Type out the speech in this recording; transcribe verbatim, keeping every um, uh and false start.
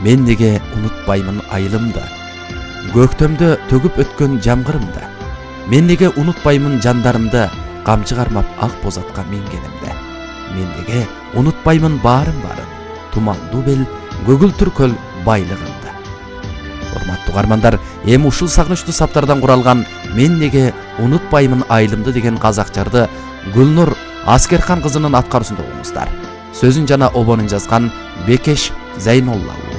мен неге унутпаймын айылымды, көктөмдө төгүп өткөн жамгырымды, мен неге унутпаймын жандарымды, камчы кармап ак боз атка мингенимди, мен неге унутпаймын баарын барын, тумандуу бел көгүлтүр көл байлыгымды. Урматтуу угармандар, эми ушул сагынычтуу саптардан куралган мен неге унутпаймын айылымды деген казак жарды Гүлнур Аскерхан кызынын аткаруусунда угуңуздар. Сөзүн жана обонун жазган Бекеш Зайнолла.